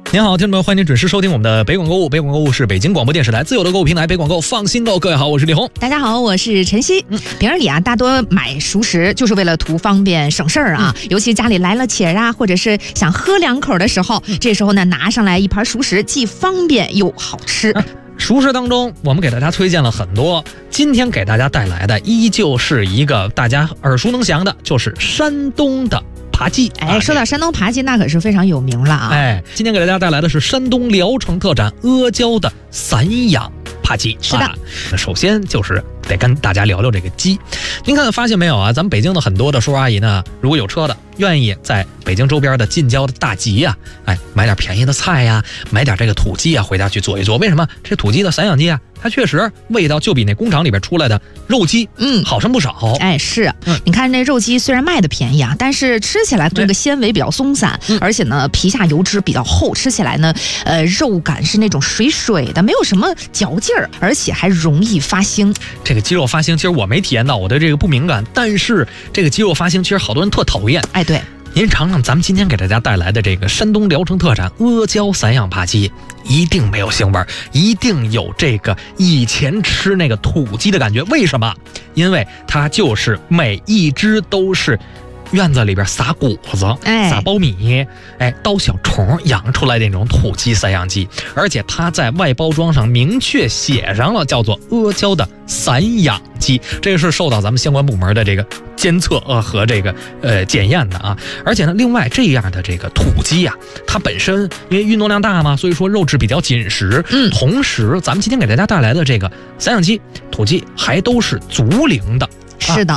您好，听众们，欢迎您准时收听我们的北广购物。北广购物是北京广播电视台自有的购物平台，北广购放心购。各位好，我是李红。 大家好，我是晨曦。平日里啊，大多买熟食就是为了图方便省事儿啊。尤其家里来了且啊，或者是想喝两口的时候，这时候呢，拿上来一盘熟食，既方便又好吃。 熟食当中，我们给大家推荐了很多，今天给大家带来的依旧是一个大家耳熟能详的，就是山东的扒鸡。 说到山东扒鸡，那可是非常有名了啊。 今天给大家带来的是山东聊城特产阿胶的散养扒鸡。 是的， 首先就是得跟大家聊聊这个鸡。您发现没有啊？咱们北京的很多的叔叔阿姨呢，如果有车的，愿意在北京周边的近郊的大集啊，买点便宜的菜呀，买点这个土鸡啊，回家去做一做。为什么？这土鸡的散养鸡啊，它确实味道就比那工厂里边出来的肉鸡好上不少。 是，你看那肉鸡虽然卖的便宜啊，但是吃起来这个纤维比较松散，而且呢皮下油脂比较厚，吃起来呢肉感是那种水水的，没有什么嚼劲儿，而且还容易发腥。这个鸡肉发腥，其实我没体验到，我对这个不敏感，但是这个鸡肉发腥，其实好多人特讨厌。 对。 您尝尝咱们今天给大家带来的这个山东聊城特产阿胶散养扒鸡，一定没有腥味，一定有这个以前吃那个土鸡的感觉。为什么？因为它就是每一只都是院子里边撒谷子、撒苞米、刀小虫养出来的那种土鸡散养鸡，而且它在外包装上明确写上了叫做阿胶的散养鸡，这是受到咱们相关部门的这个监测和这个检验的啊。而且呢，另外这样的这个土鸡啊，它本身因为运动量大嘛，所以说肉质比较紧实。同时咱们今天给大家带来的这个散养鸡、土鸡还都是足龄的。 是的，